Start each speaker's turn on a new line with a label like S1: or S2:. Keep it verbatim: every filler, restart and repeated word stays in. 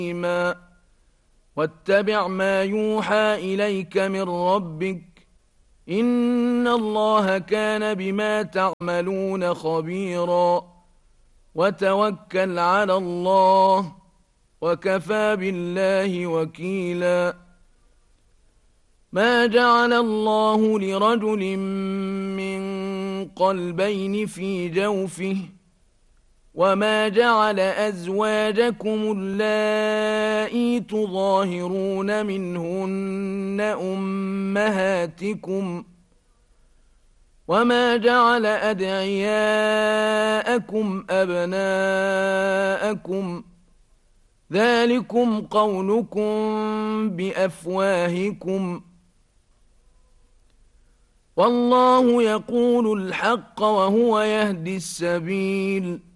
S1: حكيما واتبع ما يوحى إليك من ربك إن الله كان بما تعملون خبيرا وتوكل على الله وكفى بالله وكيلا ما جعل الله لرجل من قلبين في جوفه وما جعل أزواجكم اللائي تظاهرون منهن أمهاتكم وما جعل أدعياءكم أبناءكم ذلكم قولكم بأفواهكم والله يقول الحق وهو يهدي السبيل